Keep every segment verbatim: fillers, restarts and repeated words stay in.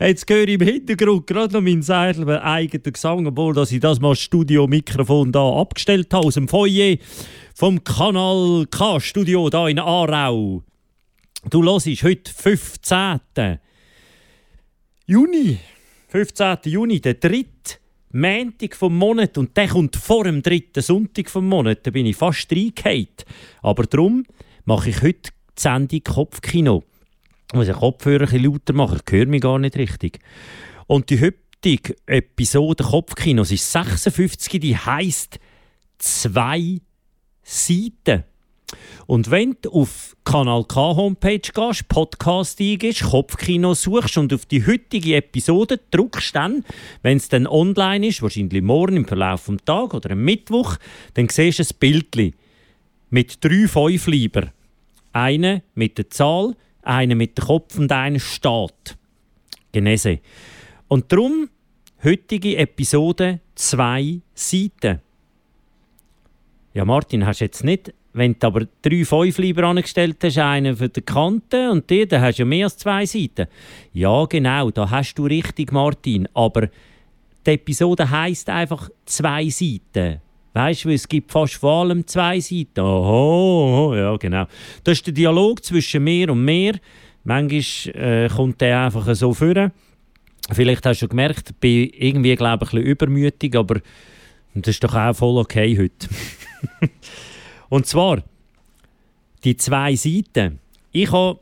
Jetzt höre ich im Hintergrund gerade noch meinen selber eigenen Gesang, obwohl dass ich das mal das Studio-Mikrofon da abgestellt habe, aus dem Foyer vom Kanal K-Studio da in Aarau. Du hörst heute fünfzehnten Juni. fünfzehnten Juni, der dritte Montag vom Monat. Und der kommt vor dem dritten Sonntag vom Monat. Da bin ich fast reingefallen. Aber darum mache ich heute die Sendung Kopfkino. Ich muss den Kopfhörer ein bisschen lauter machen. Ich höre mich gar nicht richtig. Und die heutige Episode Kopfkino, es ist sechsundfünfzig, die heisst «Zwei Seiten». Und wenn du auf Kanal K Homepage gehst, Podcast eingibst, Kopfkino suchst und auf die heutige Episode drückst, dann, wenn es dann online ist, wahrscheinlich morgen im Verlauf des Tages oder am Mittwoch, dann siehst du ein Bildchen mit drei Fünfleiber. Einen mit der Zahl, einen mit dem Kopf und einen steht. Genese. Und darum, heutige Episode «Zwei Seiten». Ja, Martin, hast du jetzt nicht... Wenn du aber drei Fünfleiber angestellt hast, einen für die Kante und die, dann hast du ja mehr als zwei Seiten. Ja, genau, da hast du richtig, Martin. Aber die Episode heisst einfach «Zwei Seiten». Weißt du, es gibt fast vor allem zwei Seiten. Oho, ja, genau. Das ist der Dialog zwischen mir und mir. Manchmal äh, kommt der einfach so vor. Vielleicht hast du schon gemerkt, ich bin irgendwie, glaube ich, ein bisschen übermütig, aber das ist doch auch voll okay heute. Und zwar, die zwei Seiten. Ich habe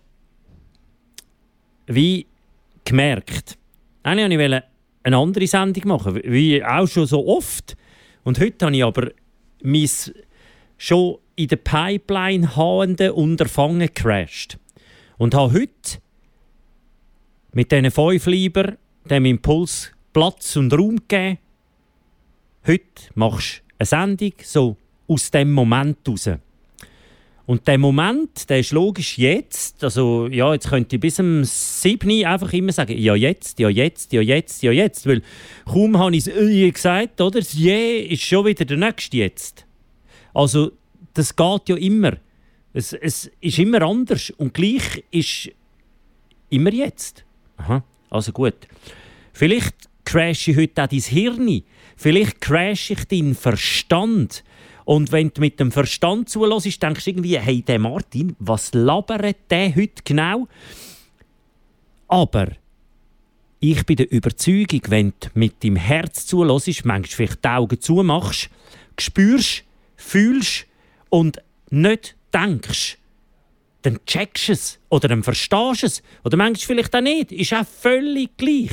wie gemerkt, eigentlich wollte ich eine andere Sendung machen, wie auch schon so oft. Und heute habe ich aber mein schon in der Pipeline hauende Unterfangen gecrashed. Und habe heute mit diesen fünf Lieber dem Impuls Platz und Raum gegeben. Heute machst du eine Sendung so aus dem Moment raus. Und der Moment, der ist logisch jetzt. Also, ja, jetzt könnte ich bis zum sieben einfach immer sagen, ja jetzt, ja jetzt, ja jetzt, ja jetzt. Weil kaum habe ich es äh gesagt, oder? Das Je ist schon wieder der nächste Jetzt. Also, das geht ja immer. Es, es ist immer anders. Und gleich ist immer jetzt. Aha, also gut. Vielleicht crashe ich heute auch dein Hirn. Vielleicht crashe ich deinen Verstand. Und wenn du mit dem Verstand zuhörst, denkst du irgendwie, hey, der Martin, was labert der heute genau? Aber ich bin der Überzeugung, wenn du mit deinem Herz zuhörst, manchmal vielleicht die Augen zumachst, spürst, fühlst und nicht denkst, dann checkst du es oder dann verstehst du es. Oder manchmal vielleicht auch nicht. Ist auch völlig gleich.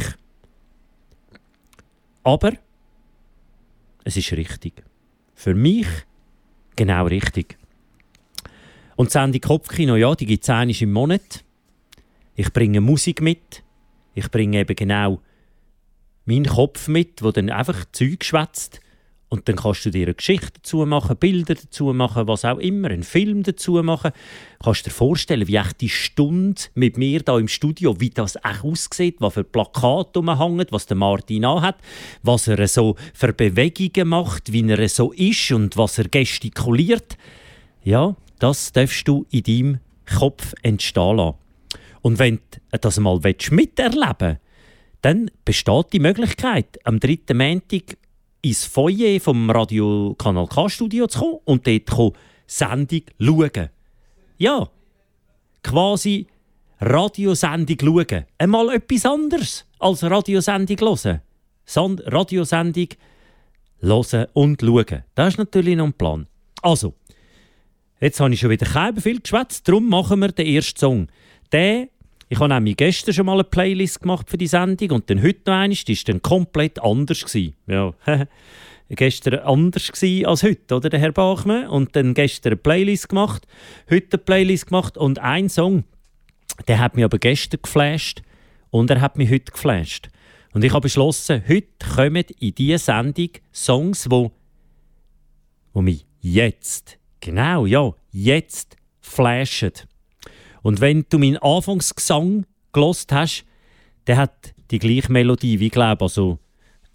Aber es ist richtig. Für mich genau richtig. Und die Sendung Kopfkino, ja, die gibt es einmal im Monat. Ich bringe Musik mit. Ich bringe eben genau meinen Kopf mit, der dann einfach Zeug schwätzt. Und dann kannst du dir eine Geschichte dazu machen, Bilder dazu machen, was auch immer, einen Film dazu machen. Kannst dir vorstellen, wie echt die Stunde mit mir da im Studio, wie das echt aussieht, was für Plakate rumhängen, was der Martin anhat, was er so für Bewegungen macht, wie er so ist und was er gestikuliert. Ja, das darfst du in deinem Kopf entstehen lassen. Und wenn du das mal miterleben willst, dann besteht die Möglichkeit, am dritten Montag ins Foyer vom Radio Kanal K-Studio zu kommen und dort die Sendung schauen. Ja, quasi Radiosendung schauen. Einmal etwas anderes als Radiosendung hören. Son- Radiosendung hören und schauen. Das ist natürlich noch ein Plan. Also, jetzt habe ich schon wieder kein viel geschwätzt, darum machen wir den ersten Song. Der Ich habe nämlich gestern schon mal eine Playlist gemacht für die Sendung und dann heute noch eine, die war dann komplett anders. Ja, gestern anders als heute, oder, der Herr Bachmann? Und dann gestern eine Playlist gemacht, heute eine Playlist gemacht und ein Song, der hat mich aber gestern geflasht und er hat mich heute geflasht. Und ich habe beschlossen, heute kommen in diese Sendung Songs, die wo mich jetzt, genau, ja, jetzt flashen. Und wenn du meinen Anfangsgesang gehört hast, der hat die gleiche Melodie, wie ich glaube, also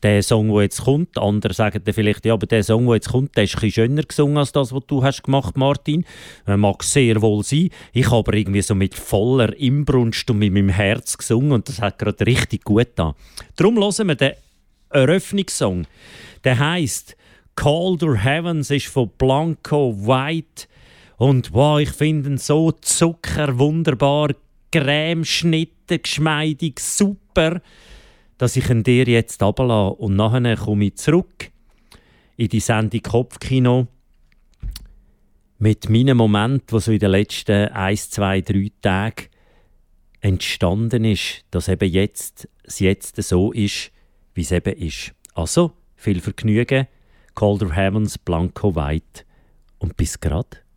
der Song, der jetzt kommt. Andere sagen dann vielleicht, ja, aber der Song, der jetzt kommt, der ist ein bisschen schöner gesungen als das, was du hast gemacht, Martin. Das mag sehr wohl sein. Ich habe aber irgendwie so mit voller Inbrunst und mit meinem Herz gesungen und das hat gerade richtig gut getan. Darum hören wir den Eröffnungssong. Der heisst «Colder Heavens», ist von Blanco White. Und wow, ich finde ihn so zucker, wunderbar, Cremeschnitte, geschmeidig, super, dass ich ihn dir jetzt runterlasse. Und nachher komme ich zurück in die Sendung Kopfkino mit meinem Moment, was so in den letzten eins, zwei, drei Tagen entstanden ist, dass eben jetzt, es jetzt so ist, wie es eben ist. Also, viel Vergnügen, Colder Heavens, Blanco White und bis grad.